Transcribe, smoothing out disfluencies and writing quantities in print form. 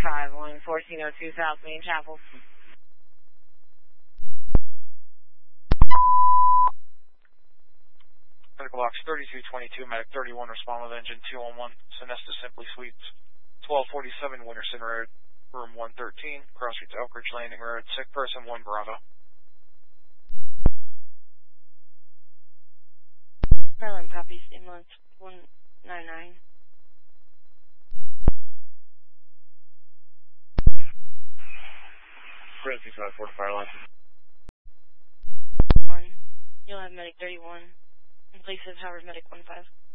1402 South Main Chapel. Medical box 3222, medic 31, respond with engine 211, Sonesta Simply Suites, 1247 Winterson Road, room 113, cross streets Elkridge Landing Road, sick person 1 Bravo. Maryland copies, ambulance 199. Fresno 5 fire line. 1. You'll have medic 31. In place of Howard medic 15.